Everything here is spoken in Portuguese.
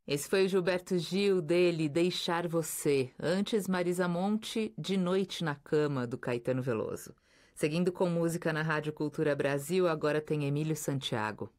Esse foi o Gilberto Gil, dele Deixar Você. Antes, Marisa Monte, De Noite na Cama, do Caetano Veloso. Seguindo com música na Rádio Cultura Brasil, agora tem Emílio Santiago.